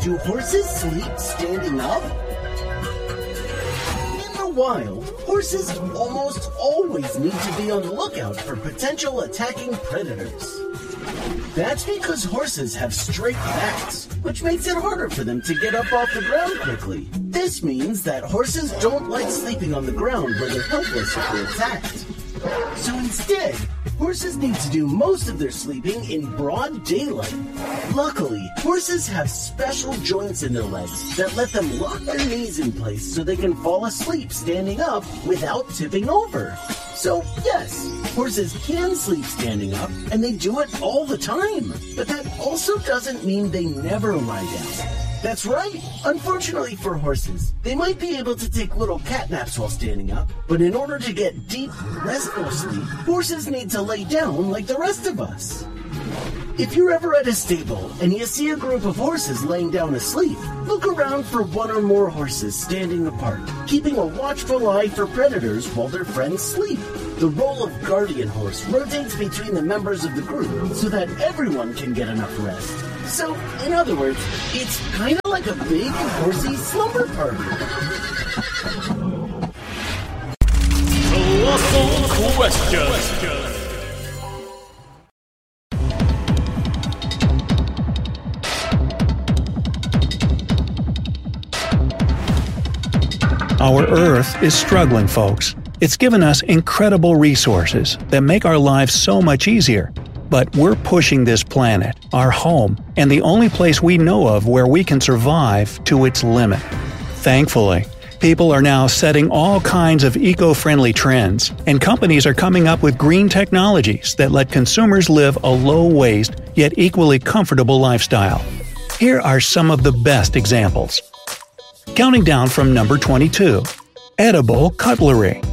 Do horses sleep standing up? In the wild, horses almost always need to be on the lookout for potential attacking predators. That's because horses have straight backs, which makes it harder for them to get up off the ground quickly. This means that horses don't like sleeping on the ground where they're helpless if they're attacked. So instead, horses need to do most of their sleeping in broad daylight. Luckily, horses have special joints in their legs that let them lock their knees in place so they can fall asleep standing up without tipping over. So yes, horses can sleep standing up, and they do it all the time. But that also doesn't mean they never lie down. That's right. Unfortunately for horses, they might be able to take little cat naps while standing up, but in order to get deep, restful sleep, horses need to lay down like the rest of us. If you're ever at a stable and you see a group of horses laying down asleep, look around for one or more horses standing apart, keeping a watchful eye for predators while their friends sleep. The role of guardian horse rotates between the members of the group so that everyone can get enough rest. So, in other words, it's kind of like a big horsey slumber party. Colossal question. Our Earth is struggling, folks. It's given us incredible resources that make our lives so much easier. But we're pushing this planet, our home, and the only place we know of where we can survive, to its limit. Thankfully, people are now setting all kinds of eco-friendly trends, and companies are coming up with green technologies that let consumers live a low-waste yet equally comfortable lifestyle. Here are some of the best examples. Counting down from number 22. Edible cutlery.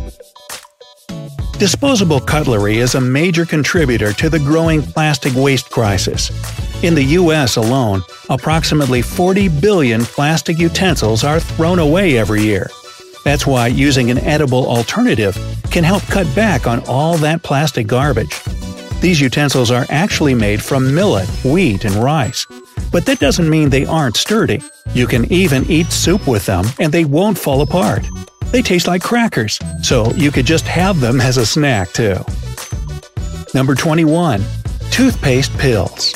Disposable cutlery is a major contributor to the growing plastic waste crisis. In the U.S. alone, approximately 40 billion plastic utensils are thrown away every year. That's why using an edible alternative can help cut back on all that plastic garbage. These utensils are actually made from millet, wheat, and rice. But that doesn't mean they aren't sturdy. You can even eat soup with them and they won't fall apart. They taste like crackers, so you could just have them as a snack too. Number 21. Toothpaste pills.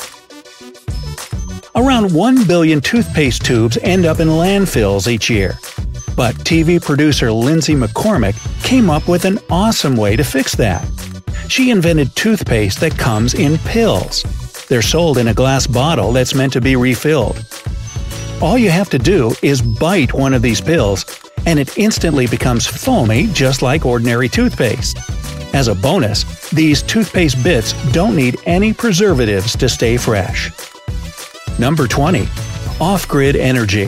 Around 1 billion toothpaste tubes end up in landfills each year. But TV producer Lindsay McCormick came up with an awesome way to fix that. She invented toothpaste that comes in pills. They're sold in a glass bottle that's meant to be refilled. All you have to do is bite one of these pills, and it instantly becomes foamy just like ordinary toothpaste. As a bonus, these toothpaste bits don't need any preservatives to stay fresh. Number 20. Off-grid energy.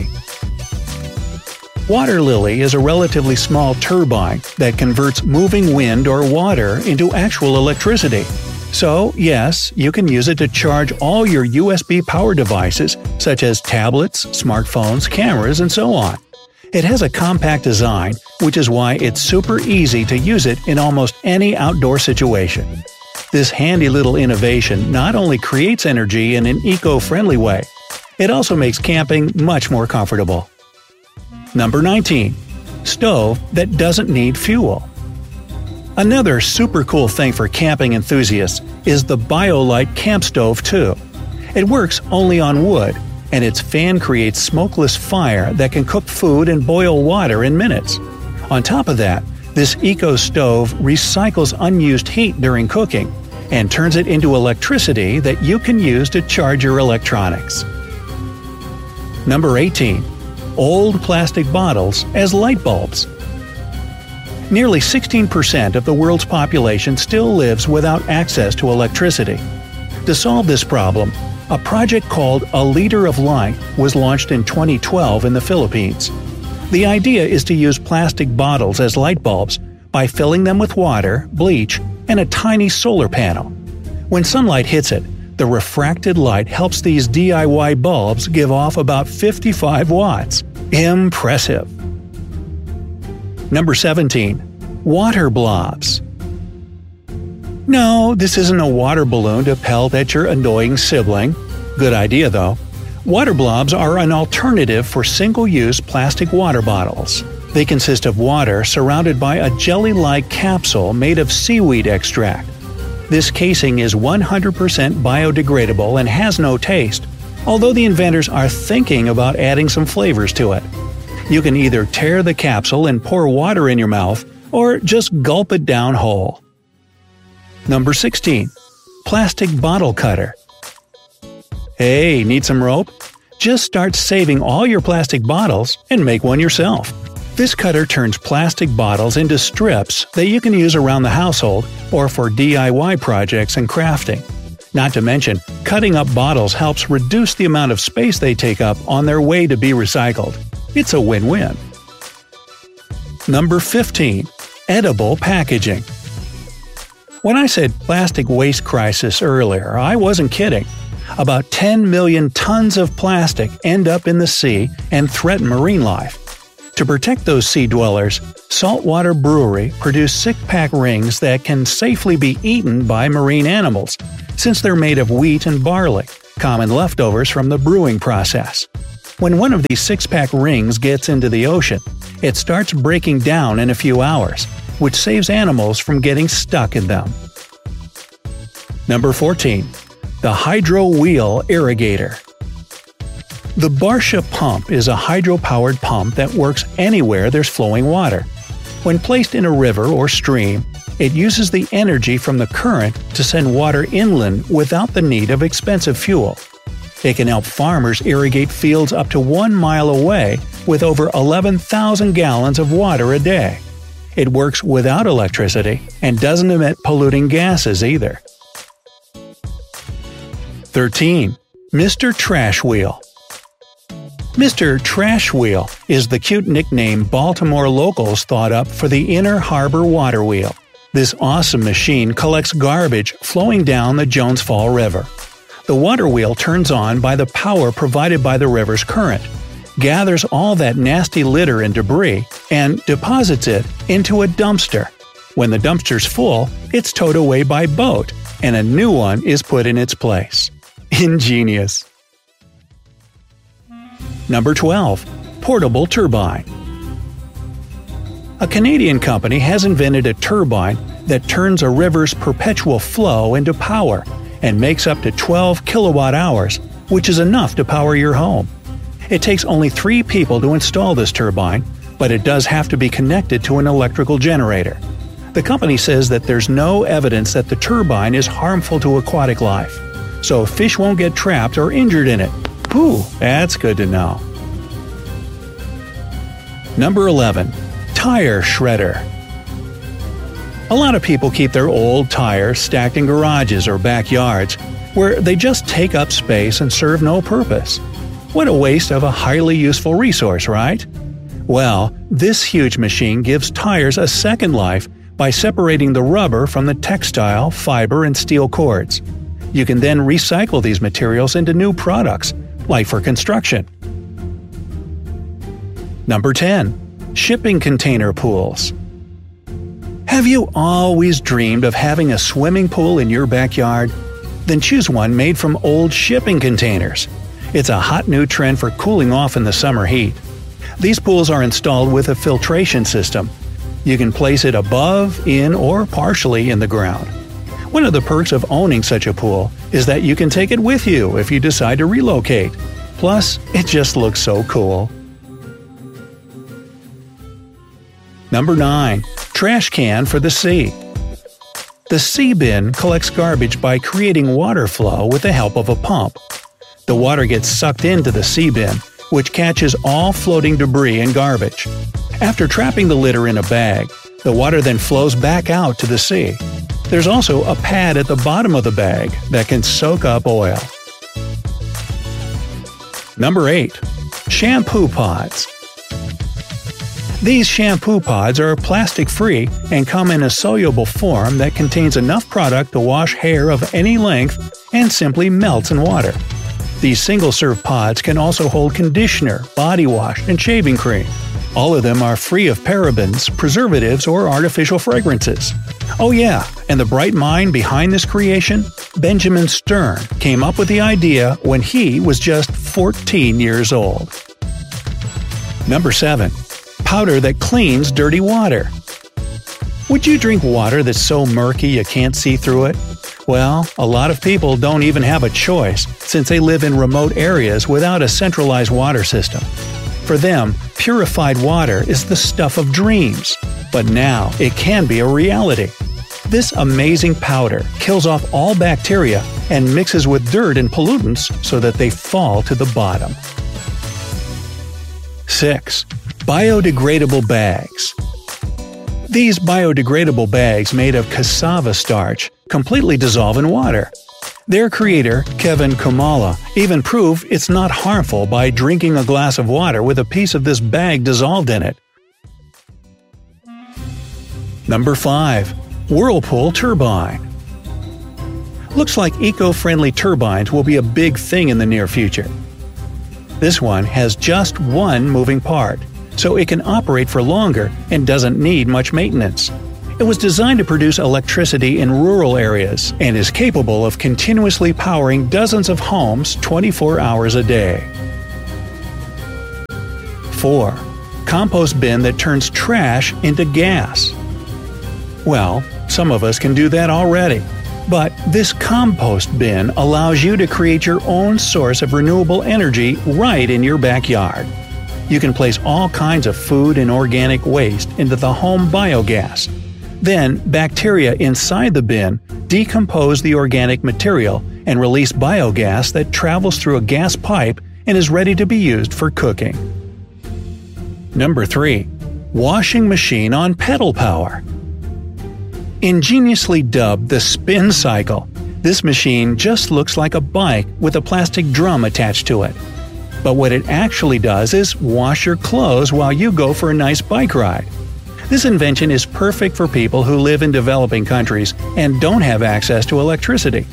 Water lily is a relatively small turbine that converts moving wind or water into actual electricity. So, yes, you can use it to charge all your USB power devices such as tablets, smartphones, cameras, and so on. It has a compact design, which is why it's super easy to use it in almost any outdoor situation. This handy little innovation not only creates energy in an eco-friendly way, it also makes camping much more comfortable. Number 19. Stove that doesn't need fuel. Another super cool thing for camping enthusiasts is the BioLite Camp Stove 2. It works only on wood, and its fan creates smokeless fire that can cook food and boil water in minutes. On top of that, this eco-stove recycles unused heat during cooking and turns it into electricity that you can use to charge your electronics. Number 18. Old plastic bottles as light bulbs. Nearly 16% of the world's population still lives without access to electricity. To solve this problem, a project called A Liter of Light was launched in 2012 in the Philippines. The idea is to use plastic bottles as light bulbs by filling them with water, bleach, and a tiny solar panel. When sunlight hits it, the refracted light helps these DIY bulbs give off about 55 watts. Impressive! Number 17. Water blobs. No, this isn't a water balloon to pelt at your annoying sibling. Good idea, though. Water blobs are an alternative for single-use plastic water bottles. They consist of water surrounded by a jelly-like capsule made of seaweed extract. This casing is 100% biodegradable and has no taste, although the inventors are thinking about adding some flavors to it. You can either tear the capsule and pour water in your mouth, or just gulp it down whole. Number 16. Plastic bottle cutter. Hey, need some rope? Just start saving all your plastic bottles and make one yourself. This cutter turns plastic bottles into strips that you can use around the household or for DIY projects and crafting. Not to mention, cutting up bottles helps reduce the amount of space they take up on their way to be recycled. It's a win-win. Number 15. Edible packaging. When I said plastic waste crisis earlier, I wasn't kidding. About 10 million tons of plastic end up in the sea and threaten marine life. To protect those sea dwellers, Saltwater Brewery produced 6-pack rings that can safely be eaten by marine animals, since they're made of wheat and barley, common leftovers from the brewing process. When one of these 6-pack rings gets into the ocean, it starts breaking down in a few hours, which saves animals from getting stuck in them. Number 14. The Hydro Wheel Irrigator. The Barsha pump is a hydro-powered pump that works anywhere there's flowing water. When placed in a river or stream, it uses the energy from the current to send water inland without the need of expensive fuel. It can help farmers irrigate fields up to 1 mile away with over 11,000 gallons of water a day. It works without electricity and doesn't emit polluting gases either. 13. Mr. Trash Wheel. Mr. Trash Wheel is the cute nickname Baltimore locals thought up for the Inner Harbor Water Wheel. This awesome machine collects garbage flowing down the Jones Fall River. The water wheel turns on by the power provided by the river's current, gathers all that nasty litter and debris, and deposits it into a dumpster. When the dumpster's full, it's towed away by boat, and a new one is put in its place. Ingenious. Number 12. Portable turbine. A Canadian company has invented a turbine that turns a river's perpetual flow into power and makes up to 12 kilowatt-hours, which is enough to power your home. It takes only 3 people to install this turbine, but it does have to be connected to an electrical generator. The company says that there's no evidence that the turbine is harmful to aquatic life, so fish won't get trapped or injured in it. Whew, that's good to know. Number 11. Tire shredder. A lot of people keep their old tires stacked in garages or backyards, where they just take up space and serve no purpose. What a waste of a highly useful resource, right? Well, this huge machine gives tires a second life by separating the rubber from the textile, fiber, and steel cords. You can then recycle these materials into new products, like for construction. Number 10. Shipping container pools. Have you always dreamed of having a swimming pool in your backyard? Then choose one made from old shipping containers. It's a hot new trend for cooling off in the summer heat. These pools are installed with a filtration system. You can place it above, in, or partially in the ground. One of the perks of owning such a pool is that you can take it with you if you decide to relocate. Plus, it just looks so cool. Number 9. Trash can for the sea. The sea bin collects garbage by creating water flow with the help of a pump. The water gets sucked into the sea bin, which catches all floating debris and garbage. After trapping the litter in a bag, the water then flows back out to the sea. There's also a pad at the bottom of the bag that can soak up oil. Number 8. Shampoo pods. These shampoo pods are plastic-free and come in a soluble form that contains enough product to wash hair of any length and simply melts in water. These single-serve pods can also hold conditioner, body wash, and shaving cream. All of them are free of parabens, preservatives, or artificial fragrances. Oh yeah, and the bright mind behind this creation? Benjamin Stern came up with the idea when he was just 14 years old. Number 7. Powder that cleans dirty water. Would you drink water that's so murky you can't see through it? Well, a lot of people don't even have a choice since they live in remote areas without a centralized water system. For them, purified water is the stuff of dreams. But now it can be a reality. This amazing powder kills off all bacteria and mixes with dirt and pollutants so that they fall to the bottom. 6. Biodegradable bags. These biodegradable bags made of cassava starch completely dissolve in water. Their creator, Kevin Kumala, even proved it's not harmful by drinking a glass of water with a piece of this bag dissolved in it. Number 5. Whirlpool turbine. Looks like eco-friendly turbines will be a big thing in the near future. This one has just one moving part, so it can operate for longer and doesn't need much maintenance. It was designed to produce electricity in rural areas and is capable of continuously powering dozens of homes 24 hours a day. 4. Compost bin that turns trash into gas. Well, some of us can do that already. But this compost bin allows you to create your own source of renewable energy right in your backyard. You can place all kinds of food and organic waste into the home biogas. Then, bacteria inside the bin decompose the organic material and release biogas that travels through a gas pipe and is ready to be used for cooking. Number 3. Washing machine on pedal power. Ingeniously dubbed the spin cycle, this machine just looks like a bike with a plastic drum attached to it. But what it actually does is wash your clothes while you go for a nice bike ride. This invention is perfect for people who live in developing countries and don't have access to electricity.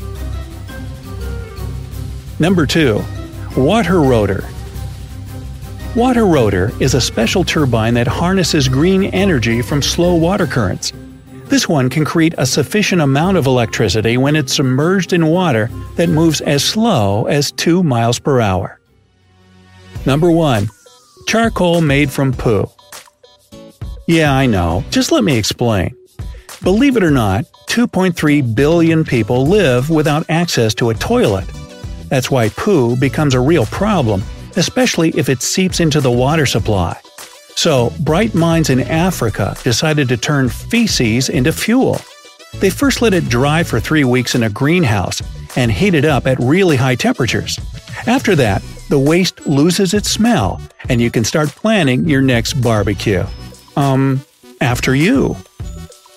Number 2. Water rotor. Water rotor is a special turbine that harnesses green energy from slow water currents. This one can create a sufficient amount of electricity when it's submerged in water that moves as slow as 2 miles per hour. Number 1. Charcoal made from poo. Yeah, I know. Just let me explain. Believe it or not, 2.3 billion people live without access to a toilet. That's why poo becomes a real problem, especially if it seeps into the water supply. So, bright minds in Africa decided to turn feces into fuel. They first let it dry for 3 weeks in a greenhouse and heat it up at really high temperatures. After that, the waste loses its smell, and you can start planning your next barbecue. After you.